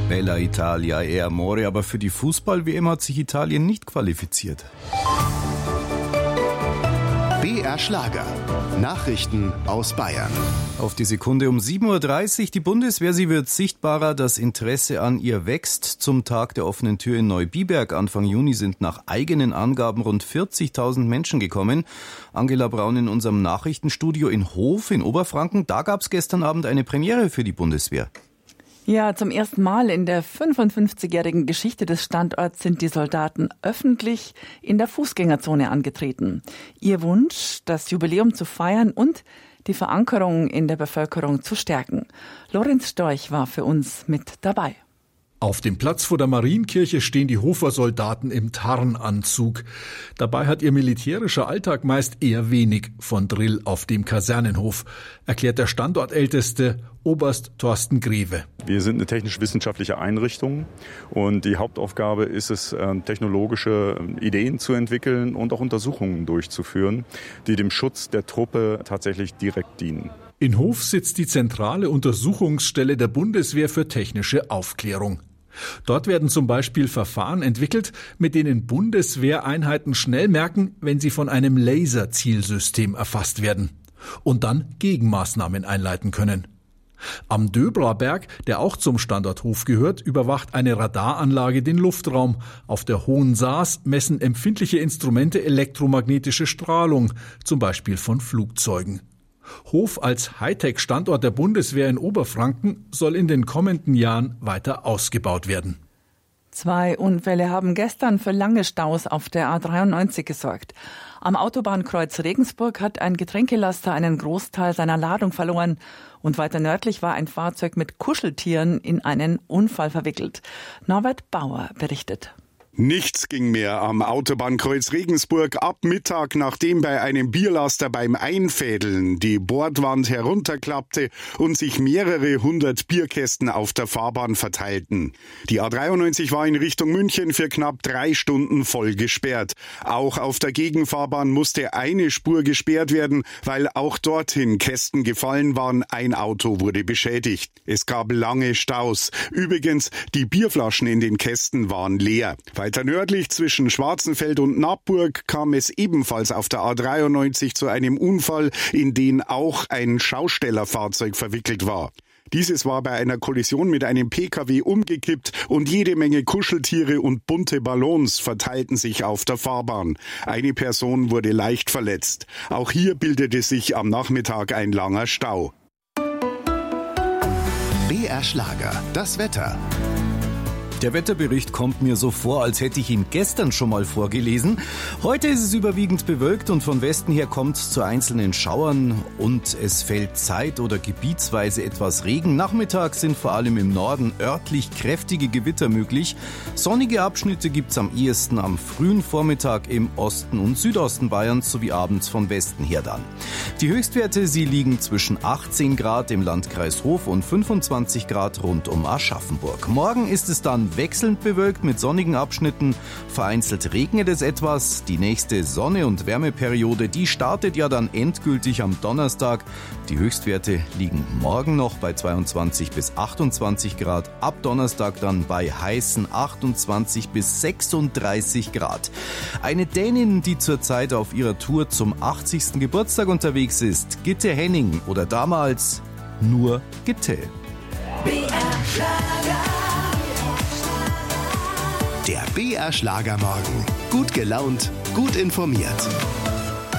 Bella Italia e Amore, aber für die Fußball-WM hat sich Italien nicht qualifiziert. BR Schlager. Nachrichten aus Bayern. Auf die Sekunde um 7.30 Uhr. Die Bundeswehr, sie wird sichtbarer. Das Interesse an ihr wächst. Zum Tag der offenen Tür in Neubiberg Anfang Juni sind nach eigenen Angaben rund 40.000 Menschen gekommen. Angela Braun in unserem Nachrichtenstudio in Hof in Oberfranken. Da gab es gestern Abend eine Premiere für die Bundeswehr. Ja, zum ersten Mal in der 55-jährigen Geschichte des Standorts sind die Soldaten öffentlich in der Fußgängerzone angetreten. Ihr Wunsch, das Jubiläum zu feiern und die Verankerung in der Bevölkerung zu stärken. Lorenz Storch war für uns mit dabei. Auf dem Platz vor der Marienkirche stehen die Hofer Soldaten im Tarnanzug. Dabei hat ihr militärischer Alltag meist eher wenig von Drill auf dem Kasernenhof, erklärt der Standortälteste Oberst Thorsten Greve. Wir sind eine technisch-wissenschaftliche Einrichtung und die Hauptaufgabe ist es, technologische Ideen zu entwickeln und auch Untersuchungen durchzuführen, die dem Schutz der Truppe tatsächlich direkt dienen. In Hof sitzt die zentrale Untersuchungsstelle der Bundeswehr für technische Aufklärung. Dort werden zum Beispiel Verfahren entwickelt, mit denen Bundeswehreinheiten schnell merken, wenn sie von einem Laserzielsystem erfasst werden und dann Gegenmaßnahmen einleiten können. Am Döblerberg, der auch zum Standort Hof gehört, überwacht eine Radaranlage den Luftraum. Auf der Hohen Saas messen empfindliche Instrumente elektromagnetische Strahlung, zum Beispiel von Flugzeugen. Hof als Hightech-Standort der Bundeswehr in Oberfranken soll in den kommenden Jahren weiter ausgebaut werden. 2 Unfälle haben gestern für lange Staus auf der A93 gesorgt. Am Autobahnkreuz Regensburg hat ein Getränkelaster einen Großteil seiner Ladung verloren und weiter nördlich war ein Fahrzeug mit Kuscheltieren in einen Unfall verwickelt. Norbert Bauer berichtet. Nichts ging mehr am Autobahnkreuz Regensburg ab Mittag, nachdem bei einem Bierlaster beim Einfädeln die Bordwand herunterklappte und sich mehrere hundert Bierkästen auf der Fahrbahn verteilten. Die A93 war in Richtung München für knapp 3 Stunden voll gesperrt. Auch auf der Gegenfahrbahn musste eine Spur gesperrt werden, weil auch dorthin Kästen gefallen waren. Ein Auto wurde beschädigt. Es gab lange Staus. Übrigens, die Bierflaschen in den Kästen waren leer. Weiter nördlich zwischen Schwarzenfeld und Nappburg kam es ebenfalls auf der A93 zu einem Unfall, in den auch ein Schaustellerfahrzeug verwickelt war. Dieses war bei einer Kollision mit einem Pkw umgekippt und jede Menge Kuscheltiere und bunte Ballons verteilten sich auf der Fahrbahn. Eine Person wurde leicht verletzt. Auch hier bildete sich am Nachmittag ein langer Stau. BR Schlager, das Wetter. Der Wetterbericht kommt mir so vor, als hätte ich ihn gestern schon mal vorgelesen. Heute ist es überwiegend bewölkt und von Westen her kommt es zu einzelnen Schauern und es fällt zeit- oder gebietsweise etwas Regen. Nachmittags sind vor allem im Norden örtlich kräftige Gewitter möglich. Sonnige Abschnitte gibt's am ehesten am frühen Vormittag im Osten und Südosten Bayerns sowie abends von Westen her dann. Die Höchstwerte, sie liegen zwischen 18 Grad im Landkreis Hof und 25 Grad rund um Aschaffenburg. Morgen ist es dann wechselnd bewölkt mit sonnigen Abschnitten. Vereinzelt regnet es etwas. Die nächste Sonne- und Wärmeperiode, die startet ja dann endgültig am Donnerstag. Die Höchstwerte liegen morgen noch bei 22 bis 28 Grad. Ab Donnerstag dann bei heißen 28 bis 36 Grad. Eine Dänin, die zurzeit auf ihrer Tour zum 80. Geburtstag unterwegs ist, Gitte Henning oder damals nur Gitte. Der BR Schlagermorgen. Gut gelaunt, gut informiert.